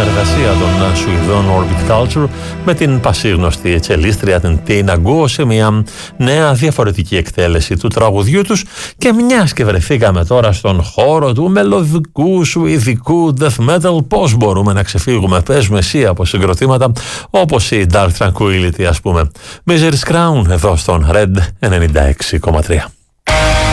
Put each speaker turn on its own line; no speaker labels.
συνεργασία των Σουηδών Orbit Culture με την πασίγνωστη τσελίστρια την Tina Gu σε μια νέα διαφορετική εκτέλεση του τραγουδιού τους, και μιας και βρεθήκαμε τώρα στον χώρο του μελωδικού σουηδικού death metal, πώς μπορούμε να ξεφύγουμε, παίζουμε εσύ, από συγκροτήματα όπως η Dark Tranquillity, ας πούμε. Misery's Crown εδώ στον Red 96,3.